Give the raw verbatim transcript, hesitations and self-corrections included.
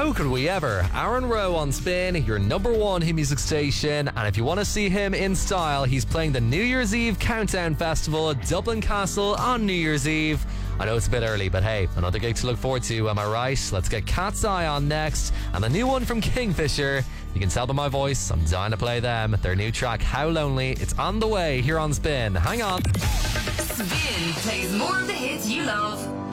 How could we ever? Aaron Rowe on Spin, your number one hit music station. And if you want to see him in style, he's playing the New Year's Eve Countdown Festival at Dublin Castle on New Year's Eve. I know it's a bit early, but hey, another gig to look forward to, am I right? Let's get Cat's Eye on next, and the new one from Kingfisher. You can tell by my voice, I'm dying to play them. Their new track, How Lonely, it's on the way here on Spin. Hang on. Spin plays more of the hits you love.